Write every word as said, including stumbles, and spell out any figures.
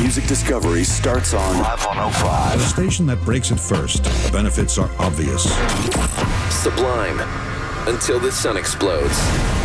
music discovery starts on Live one oh A five. station that breaks it first. The benefits are obvious. Sublime. Until the sun explodes.